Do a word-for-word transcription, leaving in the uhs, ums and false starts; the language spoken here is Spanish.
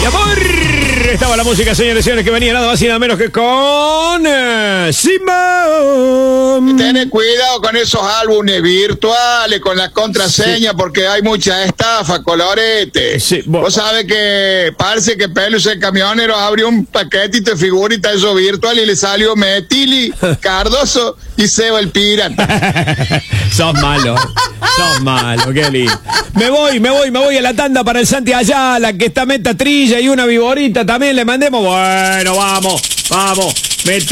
Y amor, estaba la música, señores y señores, que venía nada más y nada menos que con eh, Simba. Ten cuidado con esos álbumes virtuales, con las contraseñas, sí, porque hay mucha estafa, colorete. Sí, vos, vos sabés que parece que Pelus el camionero abrió un paquetito de figuritas eso virtual y le salió Metili, Cardoso y Seba el pirata. Sos malo, sos malo, qué lindo. Me voy, me voy, me voy a la tanda para el Santi Ayala, que está meta trilla y una viborita también le mandemos. Bueno, vamos, vamos. Meta